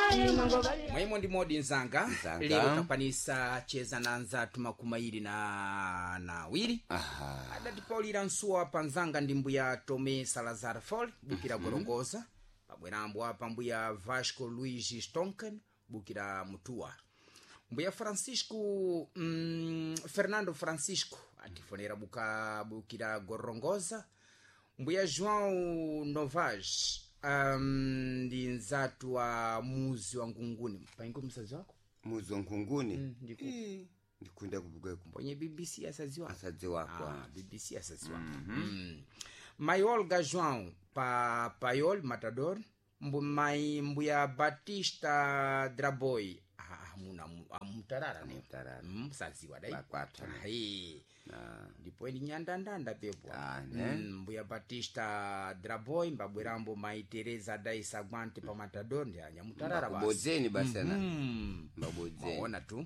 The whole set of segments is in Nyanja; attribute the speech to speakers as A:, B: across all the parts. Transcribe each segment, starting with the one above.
A: Mwaimo ndi modi nzanga. Lero takwanisa cheza na nzatu makumairi na wiri. Adati Paulira nsuwa panzanga ndi mbuya Tome Salazar Fall bukira Gorongosa. Pabwerambo apa mbuya Vasco Luigi Stonken bukira Mutua. Mbuya Francisco Fernando Francisco atifonera bukira Gorongosa. Mbuya João Novas ndi nzatu wa muzi wa Ngunguni. Paingo msazi wako?
B: Muzi wa Ngunguni? Ndikunda kubuga
A: kwenye BBC asazi wako?
B: Asazi wako.
A: BBC asazi wako. Mayol João Payol Matador. Mbuya Batista Draboy. Mutarara ne. Msazi wa dai.
B: Bakwata.
A: Ndipo ni nyandandanda pepo. Mbuya Batista Draboy mbabwerambo Mai Teresa Dai Sagwante pa Matador ndi anyamutarara basi.
B: Mbabozeni basana. Mbabozeni.
A: Maona tu.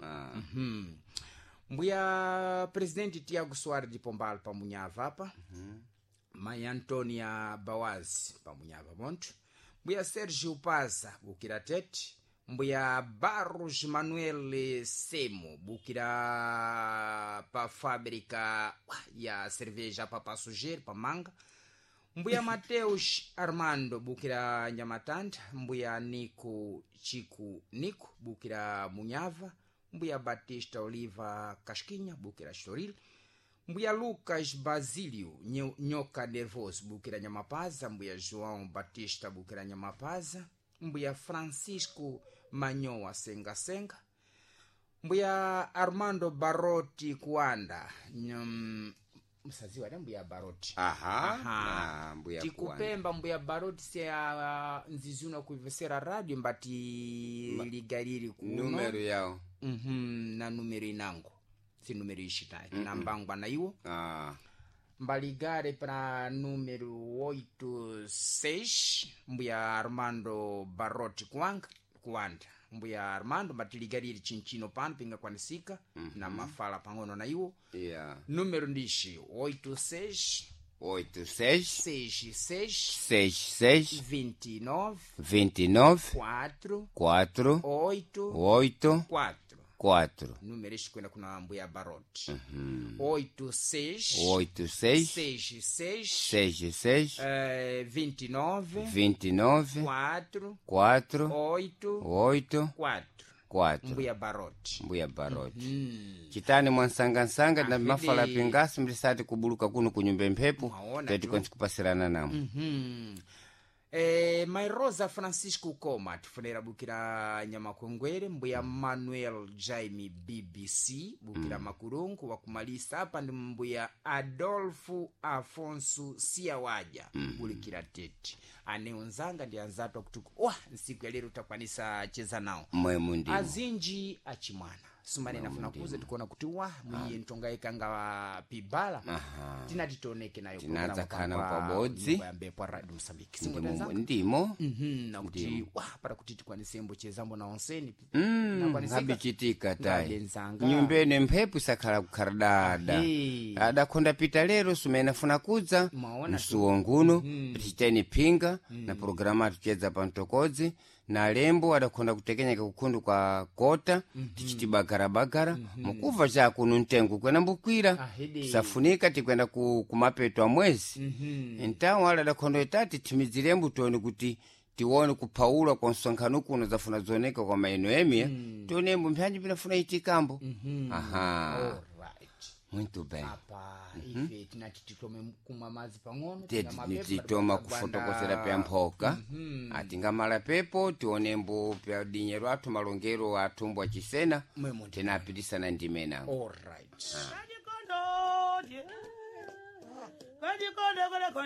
A: Mbuya Presidente Tiago Soares de Pombal pa Munyava hapa. Mai Antonia Bawaz pa Munyava Monte. Mbuya Sergio Paza bukira Tete. Mbuya Barros Manuel Semo bukira pa fábrica ya cerveja pa Passageiro pa Manga. Mbuya Mateus Armando bukira Nyamatanda. Mbuya Chico Nico bukira Munyava. Mbuya Batista Oliva Casquinha bukira Choril. Mbuya Lucas Basílio Nhoca Nervoso bukira Nyamapaza. Mbuya João Batista bukira Nyamapaza. Mbuya Francisco Manyoa Senga. Mbuya Armando Barotti Kuanda. Msazi wa mbuya Barotti.
B: Mbuya
A: Tikupemba mbuya Barotti se nzizuna kuivesera radio mbati ligariri kuno.
B: Numero yao.
A: Na numero inango. Si numero ishitai. Nambangwa na iwo. Mbaligare para número 86 mbuya Armando Barotti Kuanda. Mbuya Armando batiligariri chinchino pano pinga kwanisika na mafala pangono na iwo. Número ndishi 86 29 4 número ishi kwenda kuna mbuya Barotti.
B: 86
A: 29 4 mbuya Barotti.
B: Chitani mwansanga na mafala pingasi mlisati kubuluka kuno kunyumba mpepo tete kwansi kupasirana namu.
A: Mai Rosa Francisco Coma tifunera bukira Nyamakongwere. Mbuya Manuel Jaime BBC bukira Makurungu wakumalisa hapa ndi mbuya Adolfo Afonso Siawaja bulikira Tete. Aneonzanga ndi anzatu kutuku nsiku ya lero takwanisa cheza nao azinji achimwana sumane nafuna kuze tukona kuti mwiye ntongaika nga pibala tinatitoneke nayo
B: tinaza kana pabodzi
A: mbepo radio Msambiki
B: ndimo
A: na kuti para kuti tikwanise mbo chezambo na onseni
B: habichitika tai nyumbene mphepo sakhala kukharadada adakonda pita lero sumene nafuna kuza msuwo nguno tichiteni pinga na programa tucheza pa Ntokodzi na lembo adakonda kutekenyeka kukundu kwa kota tichiti bagara mukuva chakuno ntengo kwena mbukwira safunika tikwenda kumapeto a mwezi ntawo adakonda itati timizirembo toni kuti tiwone kupaula kwa nsonkhano kuno zafuna zoneka kwa maeno emia tonembo mpyanji pinafuna itikambo. Muito bem.
A: Ife tinatititome kumwa mazi pangono.
B: Tititoma kufotokosera pya mphoka. Atingamala pepo tionembo pya dinyero atu malongero atumbwa chisena. Tinapitisa na ndimena.
A: All right.